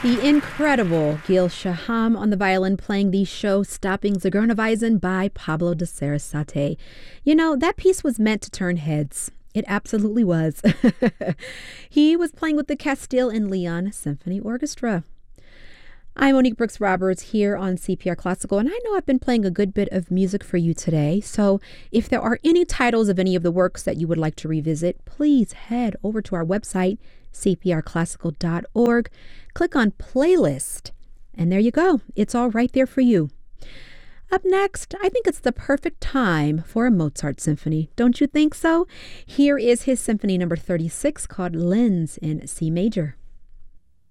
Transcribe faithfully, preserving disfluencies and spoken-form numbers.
The incredible Gil Shaham on the violin playing the show-stopping Zigeunerweisen by Pablo de Sarasate. You know, that piece was meant to turn heads. It absolutely was. He was playing with the Castile and Leon Symphony Orchestra. I'm Monique Brooks Roberts here on C P R Classical, and I know I've been playing a good bit of music for you today. So if there are any titles of any of the works that you would like to revisit, please head over to our website, c p r classical dot org. Click on Playlist, and there you go. It's all right there for you. Up next, I think it's the perfect time for a Mozart symphony. Don't you think so? Here is his Symphony number thirty-six called Linz in C major.